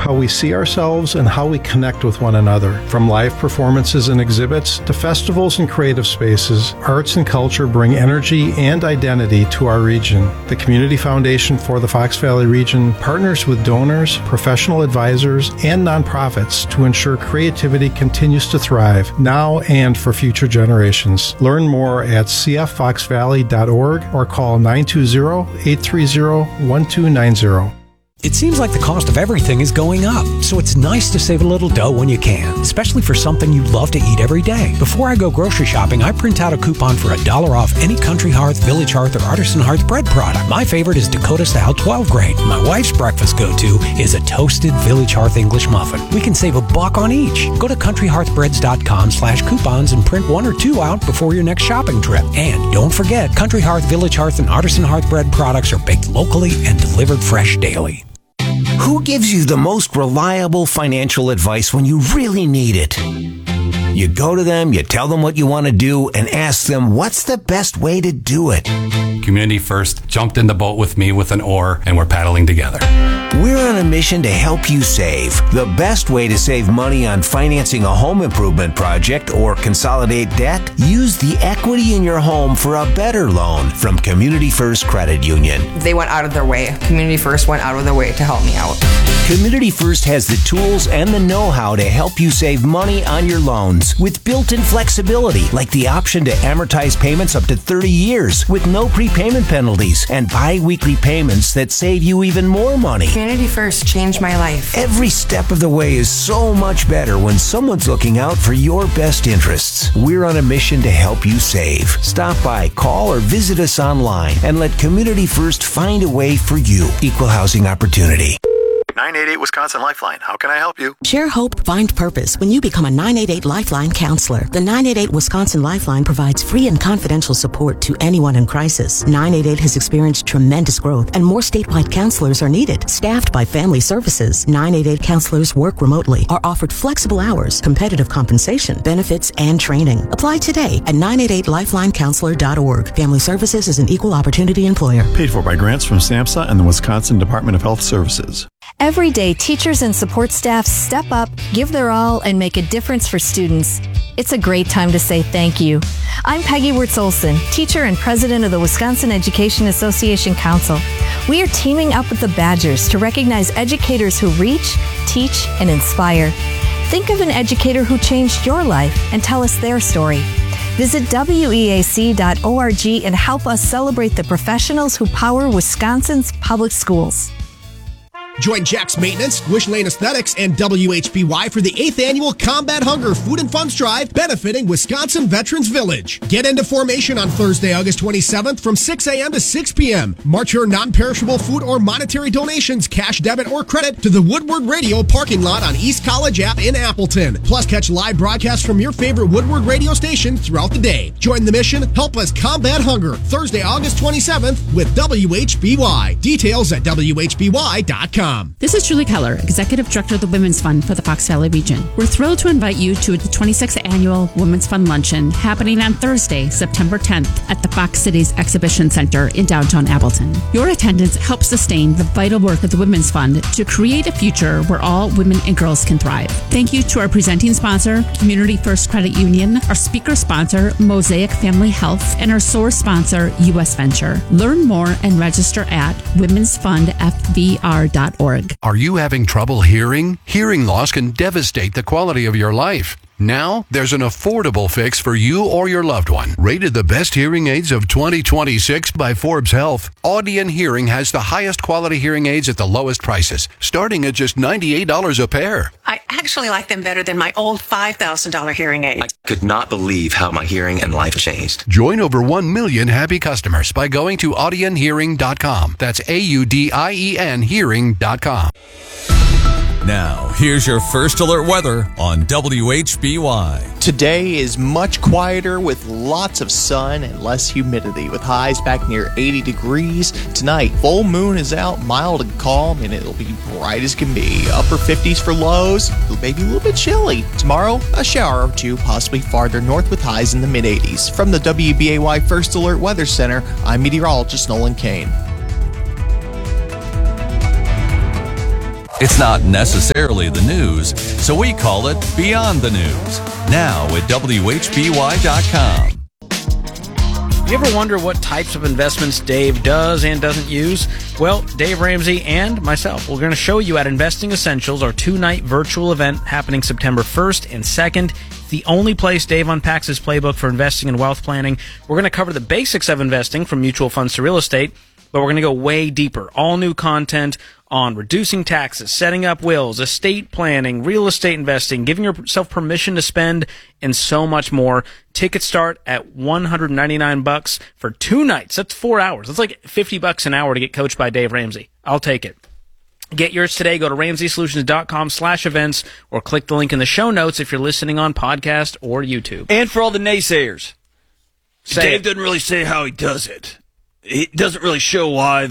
how we see ourselves and how we connect with one another. From live performances and exhibits to festivals and creative spaces, arts and culture bring energy and identity to our region. The Community Foundation for the Fox Valley region partners with donors, professional advisors, and nonprofits to ensure creativity continues to thrive now and for future generations. Learn more at cffoxvalley.org or call 920-830-1290. It seems like the cost of everything is going up, so it's nice to save a little dough when you can, especially for something you love to eat every day. Before I go grocery shopping, I print out a coupon for $1 off any Country Hearth, Village Hearth, or Artisan Hearth bread product. My favorite is Dakota Style 12 grade. My wife's breakfast go-to is a toasted Village Hearth English muffin. We can save $1 on each. Go to countryhearthbreads.com/coupons and print 1 or 2 out before your next shopping trip. And don't forget, Country Hearth, Village Hearth, and Artisan Hearth bread products are baked locally and delivered fresh daily. Who gives you the most reliable financial advice when you really need it? You go to them, you tell them what you want to do, and ask them what's the best way to do it. Community First jumped in the boat with me with an oar, and we're paddling together. We're on a mission to help you save. The best way to save money on financing a home improvement project or consolidate debt? Use the equity in your home for a better loan from Community First Credit Union. They went out of their way. Community First went out of their way to help me out. Community First has the tools and the know-how to help you save money on your loans with built-in flexibility, like the option to amortize payments up to 30 years with no prepayment penalties and bi-weekly payments that save you even more money. Community First changed my life. Every step of the way is so much better when someone's looking out for your best interests. We're on a mission to help you save. Stop by, call, or visit us online and let Community First find a way for you. Equal housing opportunity. 988 Wisconsin Lifeline. How can I help you? Share hope, find purpose when you become a 988 Lifeline counselor. The 988 Wisconsin Lifeline provides free and confidential support to anyone in crisis. 988 has experienced tremendous growth and more statewide counselors are needed. Staffed by Family Services, 988 counselors work remotely, are offered flexible hours, competitive compensation, benefits, and training. Apply today at 988lifelinecounselor.org. Family Services is an equal opportunity employer. Paid for by grants from SAMHSA and the Wisconsin Department of Health Services. Every day, teachers and support staff step up, give their all, and make a difference for students. It's a great time to say thank you. I'm Peggy Wirtz-Olson, teacher and president of the Wisconsin Education Association Council. We are teaming up with the Badgers to recognize educators who reach, teach, and inspire. Think of an educator who changed your life and tell us their story. Visit weac.org and help us celebrate the professionals who power Wisconsin's public schools. Join Jack's Maintenance, Wish Lane Aesthetics, and WHBY for the 8th Annual Combat Hunger Food and Funds Drive benefiting Wisconsin Veterans Village. Get into formation on Thursday, August 27th from 6 a.m. to 6 p.m. March your non-perishable food or monetary donations, cash, debit, or credit to the Woodward Radio parking lot on East College Ave in Appleton. Plus, catch live broadcasts from your favorite Woodward radio station throughout the day. Join the mission. Help us combat hunger. Thursday, August 27th with WHBY. Details at WHBY.com. This is Julie Keller, Executive Director of the Women's Fund for the Fox Valley region. We're thrilled to invite you to the 26th Annual Women's Fund Luncheon happening on Thursday, September 10th at the Fox Cities Exhibition Center in downtown Appleton. Your attendance helps sustain the vital work of the Women's Fund to create a future where all women and girls can thrive. Thank you to our presenting sponsor, Community First Credit Union, our speaker sponsor, Mosaic Family Health, and our source sponsor, U.S. Venture. Learn more and register at womensfundfvr.org. Are you having trouble hearing? Hearing loss can devastate the quality of your life. Now, there's an affordable fix for you or your loved one. Rated the best hearing aids of 2026 by Forbes Health, Audion Hearing has the highest quality hearing aids at the lowest prices, starting at just $98 a pair. I actually like them better than my old $5,000 hearing aid. I could not believe how my hearing and life changed. Join over 1 million happy customers by going to audionhearing.com. That's AUDIEN hearing.com. Now, here's your first alert weather on WHBY. Today is much quieter with lots of sun and less humidity, with highs back near 80 degrees. Tonight, full moon is out, mild and calm, and it'll be bright as can be. Upper 50s for lows, maybe a little bit chilly. Tomorrow, a shower or two, possibly farther north with highs in the mid-80s. From the WBAY First Alert Weather Center, I'm meteorologist Nolan Kane. It's not necessarily the news, so we call it Beyond the News. Now at WHBY.com. You ever wonder what types of investments Dave does and doesn't use? Well, Dave Ramsey and myself, we're going to show you at Investing Essentials, our 2-night virtual event happening September 1st and 2nd. It's the only place Dave unpacks his playbook for investing and wealth planning. We're going to cover the basics of investing from mutual funds to real estate, but we're going to go way deeper. All new content on reducing taxes, setting up wills, estate planning, real estate investing, giving yourself permission to spend, and so much more. Tickets start at $199 for 2 nights. That's 4 hours. That's like $50 an hour to get coached by Dave Ramsey. I'll take it. Get yours today. Go to RamseySolutions.com/events or click the link in the show notes if you're listening on podcast or YouTube. And for all the naysayers, Dave it. doesn't really say how he does it. He doesn't really show why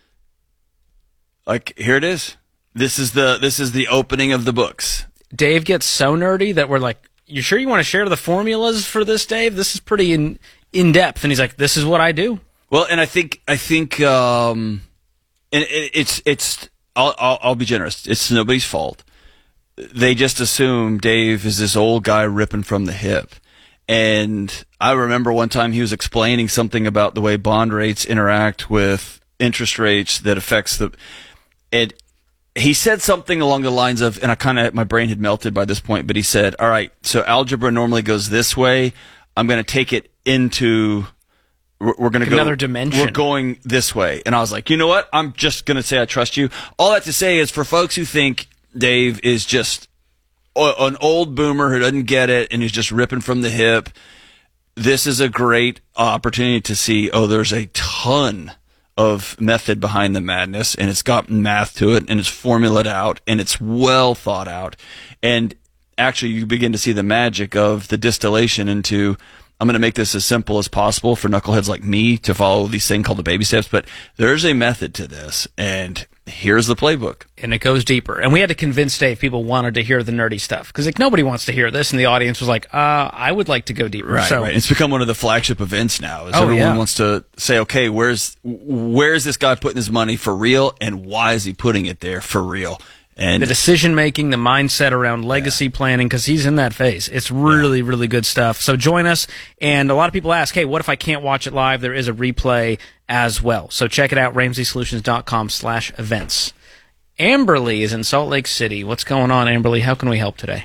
here it is. This is the opening of the books. Dave gets so nerdy that we're like, you sure you want to share the formulas for this, Dave? This is pretty in depth. And he's like, this is what I do. Well, and I think and it's I'll be generous. It's nobody's fault. They just assume Dave is this old guy ripping from the hip. And I remember one time he was explaining something about the way bond rates interact with interest rates that affects and he said something along the lines of, and my brain had melted by this point, but he said, all right, so algebra normally goes this way. I'm going to take it into, we're going to go another dimension. We're going this way. And I was like, you know what? I'm just going to say I trust you. All that to say is for folks who think Dave is just an old boomer who doesn't get it and is just ripping from the hip, this is a great opportunity to see, there's a ton of method behind the madness, and it's got math to it, and it's formulaed out, and it's well thought out. And actually, you begin to see the magic of the distillation into, I'm going to make this as simple as possible for knuckleheads like me to follow these things called the baby steps, but there's a method to this, and here's the playbook. And it goes deeper. And we had to convince Dave people wanted to hear the nerdy stuff, because nobody wants to hear this, and the audience was like, I would like to go deeper. Right. It's become one of the flagship events now. Everyone wants to say, okay, where's this guy putting his money for real, and why is he putting it there for real? And the decision-making, the mindset around legacy planning, because he's in that phase. It's really, really good stuff. So join us. And a lot of people ask, hey, what if I can't watch it live? There is a replay as well. So check it out, RamseySolutions.com/events. Amberly is in Salt Lake City. What's going on, Amberly? How can we help today?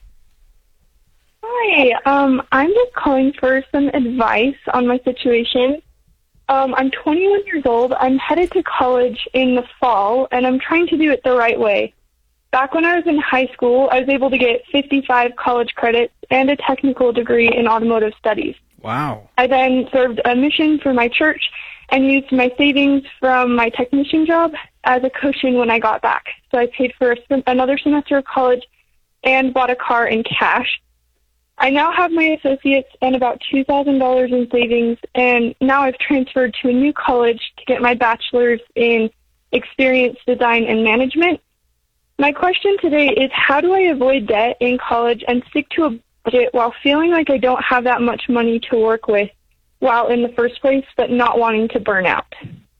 Hi. I'm just calling for some advice on my situation. I'm 21 years old. I'm headed to college in the fall, and I'm trying to do it the right way. Back when I was in high school, I was able to get 55 college credits and a technical degree in automotive studies. Wow. I then served a mission for my church and used my savings from my technician job as a cushion when I got back. So I paid for another semester of college and bought a car in cash. I now have my associates and about $2,000 in savings, and now I've transferred to a new college to get my bachelor's in experience design and management. My question today is, how do I avoid debt in college and stick to a budget while feeling like I don't have that much money to work with while in the first place, but not wanting to burn out?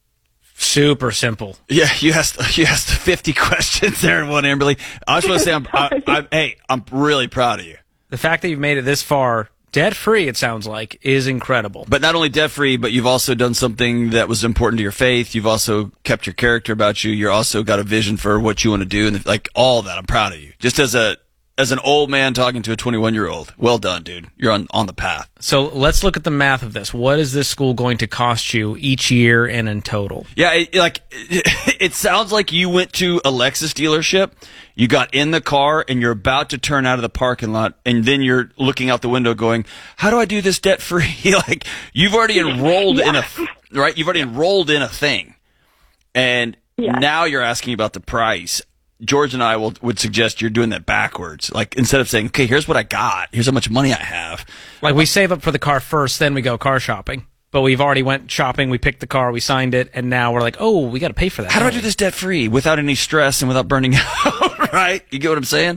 Super simple. Yeah, you asked 50 questions there in one, Amberly. I just want to say, I'm really proud of you. The fact that you've made it this far debt-free, it sounds like, is incredible. But not only debt-free, but you've also done something that was important to your faith. You've also kept your character about you. You're also got a vision for what you want to do, and all that. I'm proud of you. Just as an old man talking to a 21-year-old. Well done, dude. You're on the path. So let's look at the math of this. What is this school going to cost you each year and in total? Yeah, it sounds like you went to a Lexus dealership. You got in the car and you're about to turn out of the parking lot, and then you're looking out the window going, how do I do this debt free? You've already enrolled in You've already enrolled in a thing. And now you're asking about the price. George and I would suggest you're doing that backwards. Instead of saying, okay, here's what I got, here's how much money I have. We save up for the car first, then we go car shopping. But we've already went shopping, we picked the car, we signed it, and now we're like, oh, we got to pay for that. How do I do this debt-free without any stress and without burning out, right? You get what I'm saying?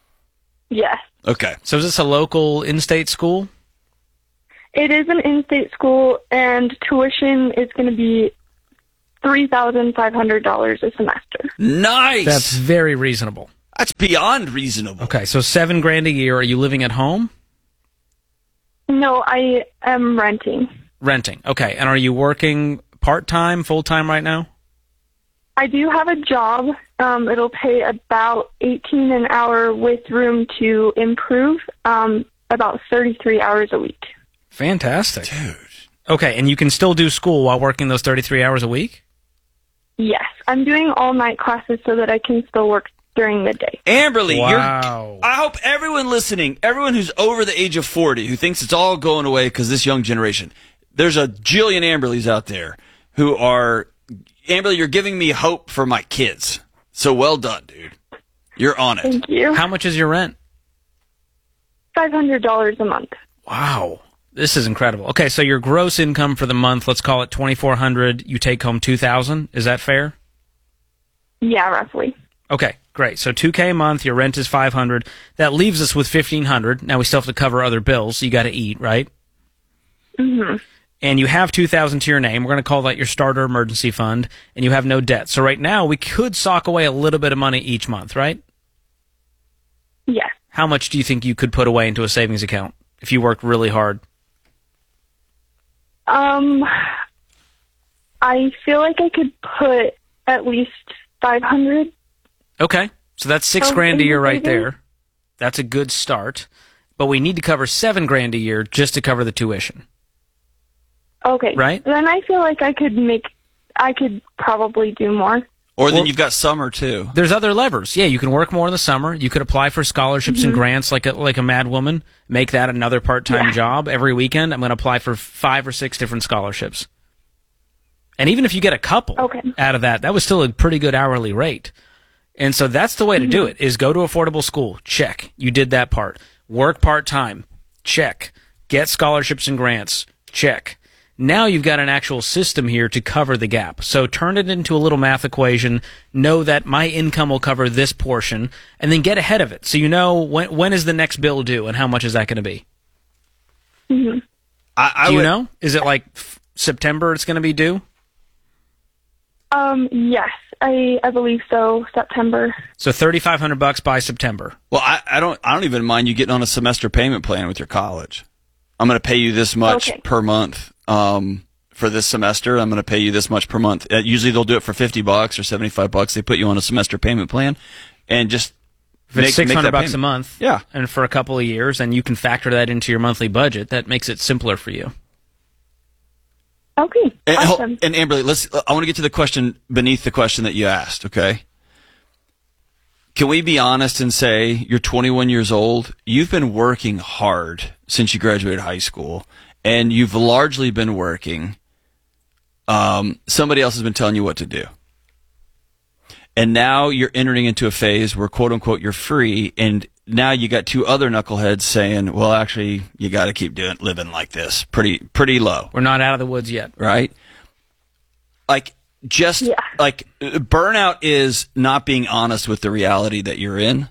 Yes. Okay. So is this a local in-state school? It is an in-state school, and tuition is going to be $3,500 a semester. Nice. That's very reasonable. That's beyond reasonable. Okay, so $7,000 a year. Are you living at home? No, I am renting. Renting. Okay, and are you working part-time, full-time right now? I do have a job. It'll pay about $18 an hour with room to improve, about 33 hours a week. Fantastic. Dude. Okay, and you can still do school while working those 33 hours a week? Yes, I'm doing all-night classes so that I can still work during the day. Amberly, wow. I hope everyone listening, everyone who's over the age of 40, who thinks it's all going away because this young generation, there's a jillion Amberlys out there who are, Amberly, you're giving me hope for my kids. So well done, dude. You're on it. Thank you. How much is your rent? $500 a month. Wow. This is incredible. Okay, so your gross income for the month, let's call it $2,400. You take home $2,000. Is that fair? Yeah, roughly. Okay, great. So $2,000 a month. Your rent is $500. That leaves us with $1,500. Now we still have to cover other bills. So you got to eat, right? Mm-hmm. And you have $2,000 to your name. We're going to call that your starter emergency fund, and you have no debt. So right now we could sock away a little bit of money each month, right? Yes. How much do you think you could put away into a savings account if you worked really hard? I feel like I could put at least $500. Okay, so that's $6,000 a year right there. That's a good start, but we need to cover $7,000 a year just to cover the tuition. Okay, right? Then I feel like I could probably do more. Or then you've got summer too. There's other levers. Yeah, you can work more in the summer. You could apply for scholarships and grants like a mad woman. Make that another part-time job. Every weekend, I'm going to apply for 5 or 6 different scholarships. And even if you get a couple out of that, that was still a pretty good hourly rate. And so that's the way to do it, is go to affordable school. Check. You did that part. Work part-time. Check. Get scholarships and grants. Check. Now you've got an actual system here to cover the gap. So turn it into a little math equation. Know that my income will cover this portion, and then get ahead of it. So you know when is the next bill due, and how much is that going to be? Mm-hmm. Do you know? Is it like September it's going to be due? Yes, I believe so. September. So $3,500 by September. Well, I don't even mind you getting on a semester payment plan with your college. I'm going to pay you this much per month. For this semester, I'm going to pay you this much per month. Usually they'll do it for $50 or $75. They put you on a semester payment plan, and just if it's $600 a month, yeah, and for a couple of years, and you can factor that into your monthly budget. That makes it simpler for you. Okay, awesome. And Amberly, I want to get to the question beneath the question that you asked. Okay, can we be honest and say you're 21 years old? You've been working hard since you graduated high school. And you've largely been working. Somebody else has been telling you what to do. And now you're entering into a phase where, quote unquote, you're free. And now you got 2 other knuckleheads saying, well, actually, you got to keep living like this. Pretty low. We're not out of the woods yet. Right? Like, like burnout is not being honest with the reality that you're in.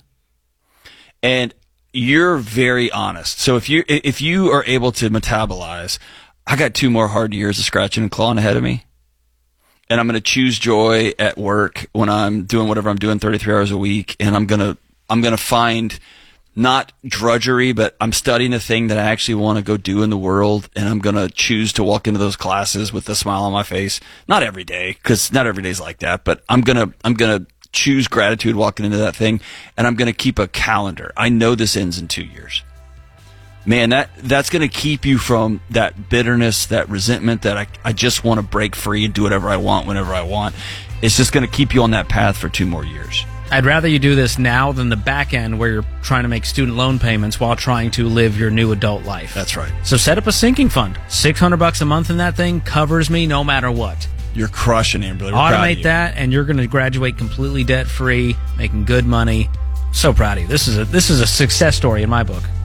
And you're very honest. So if you are able to metabolize, I got 2 more hard years of scratching and clawing ahead of me. And I'm going to choose joy at work when I'm doing whatever I'm doing 33 hours a week. And I'm going to find not drudgery, but I'm studying a thing that I actually want to go do in the world. And I'm going to choose to walk into those classes with a smile on my face. Not every day, because not every day's like that, but I'm going to choose gratitude walking into that thing, and I'm going to keep a calendar. I know this ends in 2 years. Man, that's going to keep you from that bitterness, that resentment, that I just want to break free and do whatever I want whenever I want. It's just going to keep you on that path for 2 more years. I'd rather you do this now than the back end where you're trying to make student loan payments while trying to live your new adult life. That's right. So set up a sinking fund. $600 a month in that thing covers me no matter what. You're crushing, Amberly. Automate that, and you're going to graduate completely debt-free, making good money. So proud of you. This is a success story in my book.